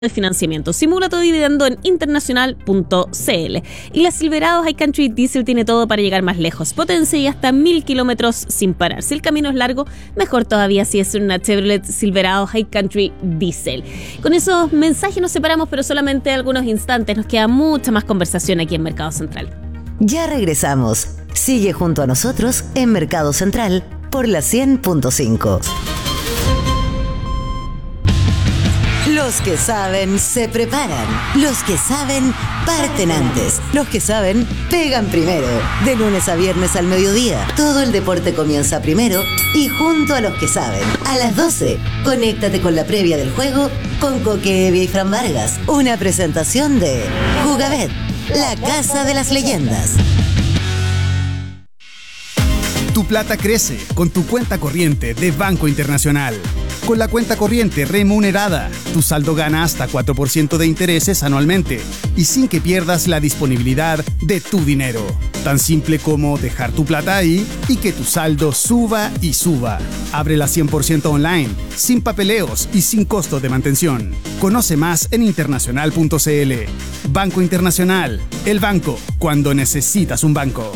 de financiamiento. Simula tu dividendo en internacional.cl. Y la Silverado High Country Diesel tiene todo para llegar más lejos. Potencia y hasta 1000 kilómetros sin parar. Si el camino es largo, mejor todavía si es una Chevrolet Silverado High Country Diesel. Con esos mensajes nos separamos, pero solamente algunos instantes. Nos queda mucha más conversación aquí en Mercado Central. Ya regresamos. Sigue junto a nosotros en Mercado Central por la 100.5. Los que saben se preparan. Los que saben parten antes. Los que saben pegan primero. De lunes a viernes al mediodía. Todo el deporte comienza primero y junto a los que saben. A las 12, conéctate con la previa del juego con Coque Evia y Fran Vargas. Una presentación de Jugabet, la casa de las leyendas. Tu plata crece con tu cuenta corriente de Banco Internacional. Con la cuenta corriente remunerada, tu saldo gana hasta 4% de intereses anualmente y sin que pierdas la disponibilidad de tu dinero. Tan simple como dejar tu plata ahí y que tu saldo suba y suba. Ábrela 100% online, sin papeleos y sin costo de mantención. Conoce más en internacional.cl. Banco Internacional, el banco cuando necesitas un banco.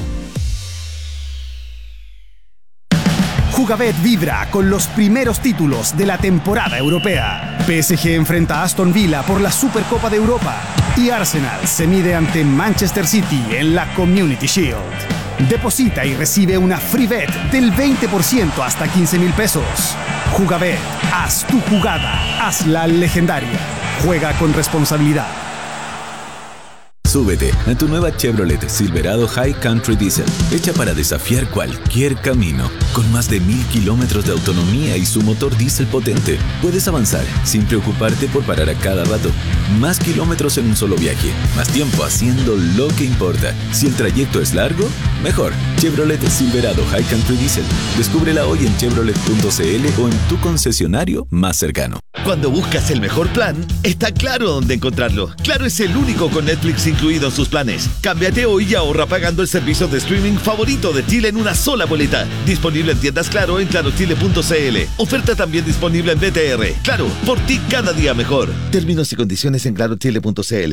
Jugabet vibra con los primeros títulos de la temporada europea. PSG enfrenta a Aston Villa por la Supercopa de Europa y Arsenal se mide ante Manchester City en la Community Shield. Deposita y recibe una free bet del 20% hasta 15,000 pesos. Jugabet, haz tu jugada, hazla legendaria. Juega con responsabilidad. Súbete a tu nueva Chevrolet Silverado High Country Diesel, hecha para desafiar cualquier camino. Con más de 1000 kilómetros de autonomía y su motor diésel potente, puedes avanzar sin preocuparte por parar a cada rato. Más kilómetros en un solo viaje, más tiempo haciendo lo que importa. Si el trayecto es largo, mejor. Chevrolet Silverado High Country Diesel. Descúbrela hoy en chevrolet.cl o en tu concesionario más cercano. Cuando buscas el mejor plan, está Claro dónde encontrarlo. Claro es el único con Netflix incluido en sus planes. Cámbiate hoy y ahorra pagando el servicio de streaming favorito de Chile en una sola boleta. Disponible en tiendas Claro en clarochile.cl. Oferta también disponible en BTR. Claro, por ti cada día mejor. Términos y condiciones en clarochile.cl.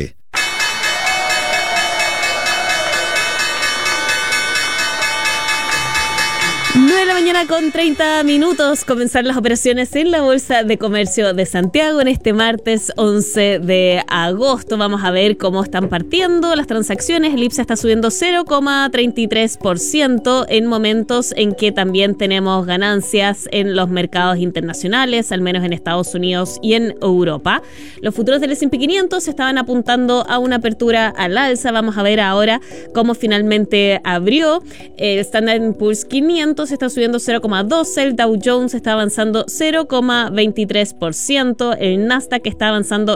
9 de la mañana con 30 minutos. Comenzar las operaciones en la Bolsa de Comercio de Santiago en este martes 11 de agosto. Vamos a ver cómo están partiendo las transacciones. El IPSA está subiendo 0,33% en momentos en que también tenemos ganancias en los mercados internacionales, al menos en Estados Unidos y en Europa. Los futuros del S&P 500 estaban apuntando a una apertura al alza. Vamos a ver ahora cómo finalmente abrió. El Standard & Poor's 500 está subiendo 0,12%, el Dow Jones está avanzando 0,23%, el Nasdaq está avanzando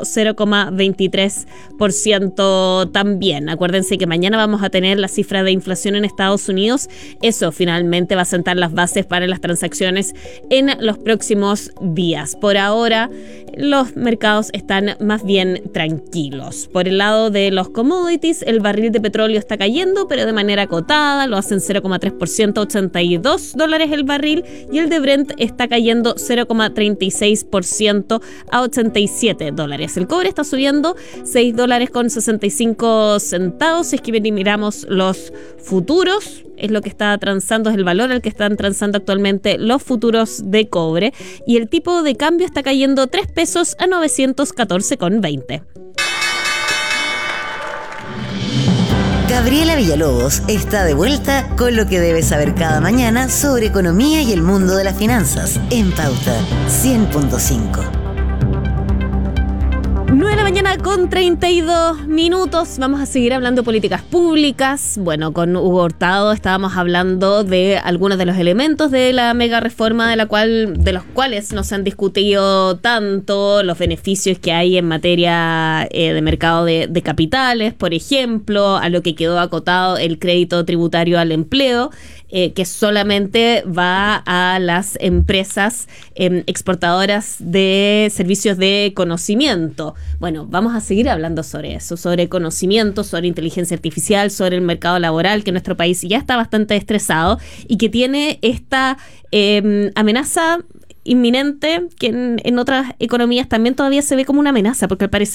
0,23% también. Acuérdense que mañana vamos a tener la cifra de inflación en Estados Unidos. Eso finalmente va a sentar las bases para las transacciones en los próximos días. Por ahora, los mercados están más bien tranquilos. Por el lado de los commodities, el barril de petróleo está cayendo, pero de manera acotada, lo hacen 0,3%, 82 dólares el barril, y el de Brent está cayendo 0,36% a 87 dólares. El cobre está subiendo 6 dólares con 65 centavos. Si es que miramos los futuros, es lo que está transando, es el valor al que están transando actualmente los futuros de cobre, y el tipo de cambio está cayendo 3 pesos a 914,20. Gabriela Villalobos está de vuelta con lo que debes saber cada mañana sobre economía y el mundo de las finanzas en Pauta 100.5. 9 de la mañana con 32 minutos. Vamos a seguir hablando de políticas públicas. Bueno, con Hugo Hurtado estábamos hablando de algunos de los elementos de la mega reforma de los cuales nos han discutido tanto, los beneficios que hay en materia de mercado de capitales, por ejemplo, a lo que quedó acotado el crédito tributario al empleo, que solamente va a las empresas exportadoras de servicios de conocimiento. Bueno, vamos a seguir hablando sobre eso, sobre conocimiento, sobre inteligencia artificial, sobre el mercado laboral, que nuestro país ya está bastante estresado y que tiene esta amenaza inminente que en otras economías también todavía se ve como una amenaza, porque al parecer